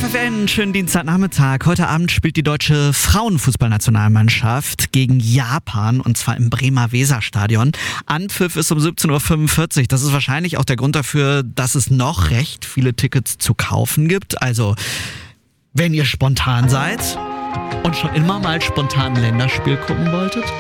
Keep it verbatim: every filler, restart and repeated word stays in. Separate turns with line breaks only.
F F N, schönen Dienstagnachmittag. Heute Abend spielt die deutsche Frauenfußballnationalmannschaft gegen Japan und zwar im Bremer Weserstadion. Anpfiff ist um siebzehn Uhr fünfundvierzig. Das ist wahrscheinlich auch der Grund dafür, dass es noch recht viele Tickets zu kaufen gibt. Also, wenn ihr spontan seid und schon immer mal spontan ein Länderspiel gucken wolltet,